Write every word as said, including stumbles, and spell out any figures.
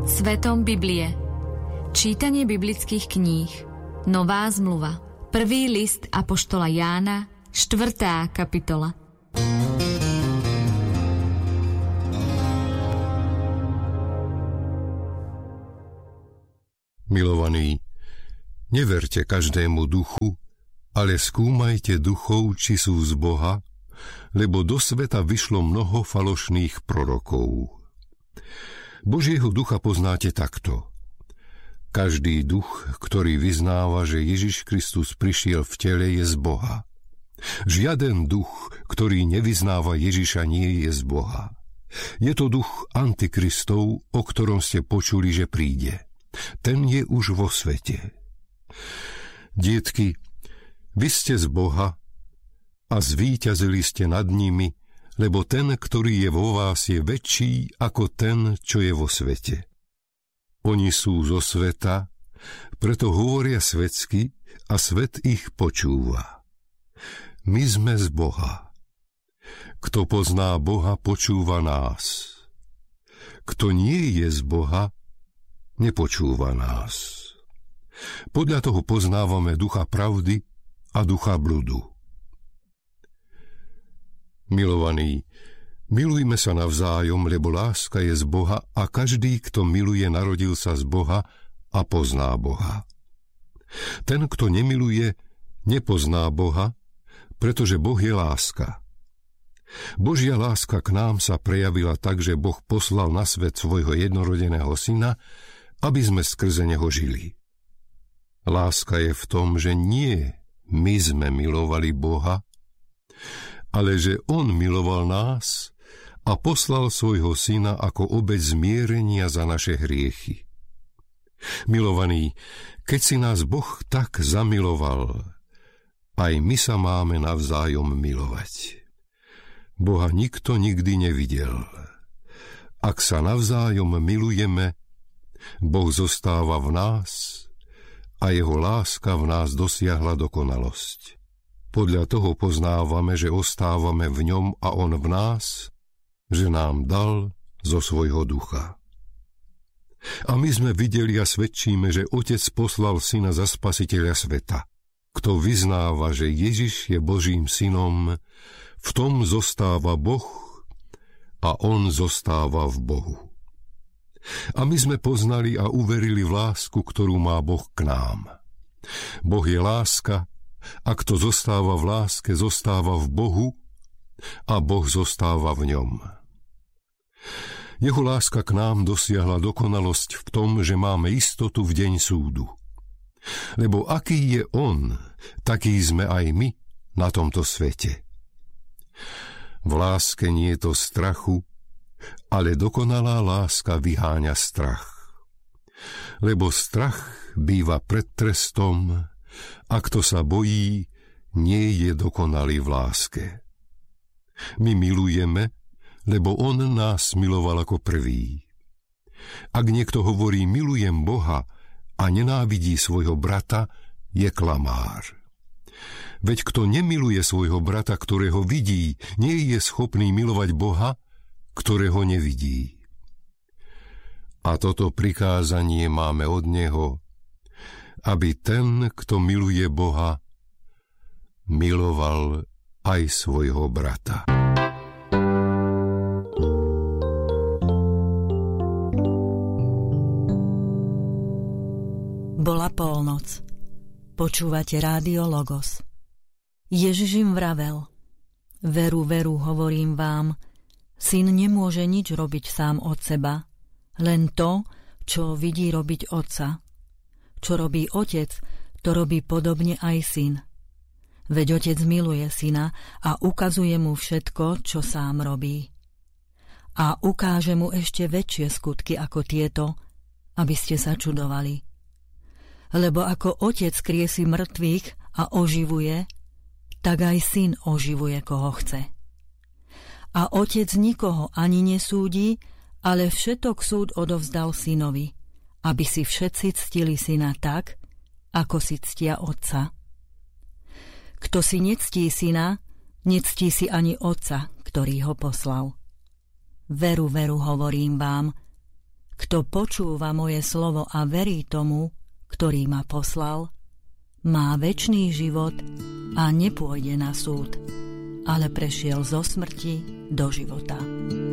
Svetom Biblie. Čítanie biblických kníh. Nová zmluva. Prvý list apoštola Jána, štvrtá kapitola. Milovaní, neverte každému duchu, ale skúmajte duchov, či sú z Boha, lebo do sveta vyšlo mnoho falošných prorokov. Božieho ducha poznáte takto. Každý duch, ktorý vyznáva, že Ježiš Kristus prišiel v tele, je z Boha. Žiaden duch, ktorý nevyznáva Ježiša, nie je z Boha. Je to duch Antikristov, o ktorom ste počuli, že príde. Ten je už vo svete. Dietky, vy ste z Boha a zvíťazili ste nad nimi, lebo ten, ktorý je vo vás, je väčší ako ten, čo je vo svete. Oni sú zo sveta, preto hovoria svetsky a svet ich počúva. My sme z Boha. Kto pozná Boha, počúva nás. Kto nie je z Boha, nepočúva nás. Podľa toho poznávame ducha pravdy a ducha bludu. Milovaní, milujme sa navzájom, lebo láska je z Boha a každý, kto miluje, narodil sa z Boha a pozná Boha. Ten, kto nemiluje, nepozná Boha, pretože Boh je láska. Božia láska k nám sa prejavila tak, že Boh poslal na svet svojho jednorodeného syna, aby sme skrze neho žili. Láska je v tom, že nie my sme milovali Boha, ale že on miloval nás a poslal svojho syna ako obeť zmierenia za naše hriechy. Milovaní, keď si nás Boh tak zamiloval, aj my sa máme navzájom milovať. Boha nikto nikdy nevidel. Ak sa navzájom milujeme, Boh zostáva v nás a jeho láska v nás dosiahla dokonalosť. Podľa toho poznávame, že ostávame v ňom a on v nás, že nám dal zo svojho ducha. A my sme videli a svedčíme, že Otec poslal syna za spasiteľa sveta. Kto vyznáva, že Ježiš je Božím synom, v tom zostáva Boh a on zostáva v Bohu. A my sme poznali a uverili v lásku, ktorú má Boh k nám. Boh je láska, a kto zostáva v láske, zostáva v Bohu a Boh zostáva v ňom. Jeho láska k nám dosiahla dokonalosť v tom, že máme istotu v deň súdu. Lebo aký je on, taký sme aj my na tomto svete. V láske nie je to strachu, ale dokonalá láska vyháňa strach. Lebo strach býva pred trestom, a kto sa bojí, nie je dokonalý v láske. My milujeme, lebo on nás miloval ako prvý. Ak niekto hovorí milujem Boha a nenávidí svojho brata, je klamár. Veď kto nemiluje svojho brata, ktorého vidí, nie je schopný milovať Boha, ktorého nevidí. A toto prikázanie máme od neho, aby ten, kto miluje Boha, miloval aj svojho brata. Bola polnoc. Počúvate Rádio Logos. Ježiš im vravel: Veru, veru, hovorím vám, syn nemôže nič robiť sám od seba, len to, čo vidí robiť otca. Čo robí otec, to robí podobne aj syn. Veď otec miluje syna a ukazuje mu všetko, čo sám robí. A ukáže mu ešte väčšie skutky ako tieto, aby ste sa čudovali. Lebo ako otec kriesi mŕtvych a oživuje, tak aj syn oživuje, koho chce. A otec nikoho ani nesúdi, ale všetok súd odovzdal synovi, aby si všetci ctili syna tak, ako si ctia otca. Kto si nectí syna, nectí si ani otca, ktorý ho poslal. Veru, veru, hovorím vám, Kto počúva moje slovo a verí tomu, ktorý ma poslal, má večný život a nepôjde na súd, ale prešiel zo smrti do života.